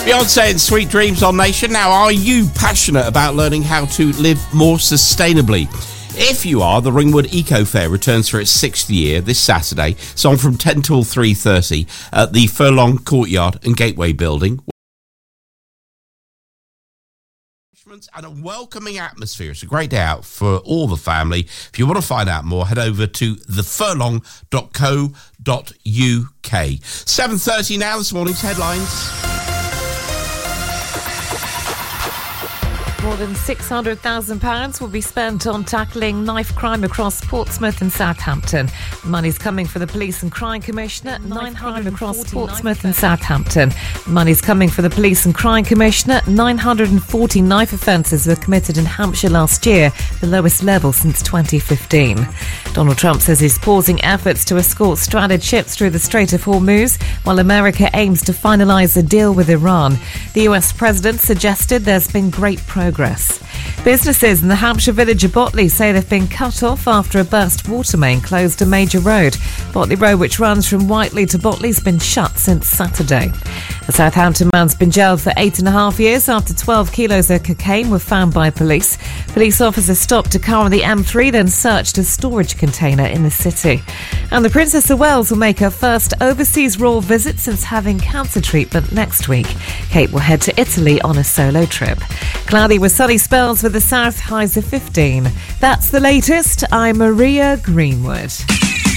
Beyonce and Sweet Dreams on Nation. Now, are you passionate about learning how to live more sustainably? If you are, the Ringwood Eco Fair returns for its 6th year this Saturday. It's on from 10 till 3:30 at the Furlong Courtyard and Gateway Building. And a welcoming atmosphere. It's a great day out for all the family. If you want to find out more, head over to thefurlong.co.uk. 7:30 now, this morning's headlines. More than £600,000 will be spent on tackling knife crime across Portsmouth and Southampton. Money's coming for the Police and Crime Commissioner. 900 across Portsmouth and Southampton. Money's coming for the Police and Crime Commissioner. 940 knife offences were committed in Hampshire last year, the lowest level since 2015. Donald Trump says he's pausing efforts to escort stranded ships through the Strait of Hormuz, while America aims to finalise a deal with Iran. The US president suggested there's been great progress. Businesses in the Hampshire village of Botley say they've been cut off after a burst water main closed a major road. Botley Road, which runs from Whiteley to Botley, has been shut since Saturday. A Southampton man's been jailed for 8.5 years after 12 kilos of cocaine were found by police. Police officers stopped a car on the M3, then searched a storage container in the city. And the Princess of Wales will make her first overseas royal visit since having cancer treatment next week. Kate will head to Italy on a solo trip. Cloudy with sunny spells with the south, highs of 15. That's the latest. I'm Maria Greenwood.